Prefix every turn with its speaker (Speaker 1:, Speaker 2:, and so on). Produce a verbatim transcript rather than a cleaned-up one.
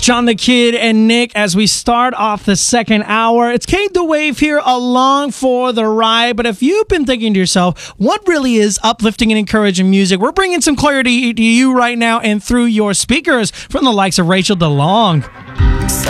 Speaker 1: John the Kid and Nick as we start off the second hour. It's Kate the Wave here along for the ride. But if you've been thinking to yourself, what really is uplifting and encouraging music? We're bringing some clarity to you right now and through your speakers from the likes of Rachel DeLong.
Speaker 2: So